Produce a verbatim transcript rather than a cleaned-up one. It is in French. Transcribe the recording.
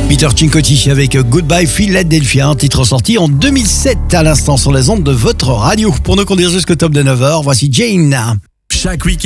Peter Cincotti avec Goodbye Philadelphia, un titre sorti en deux mille sept à l'instant sur les ondes de votre radio. Pour nous conduire jusqu'au top de neuf heures, voici Jane. Chaque week-end.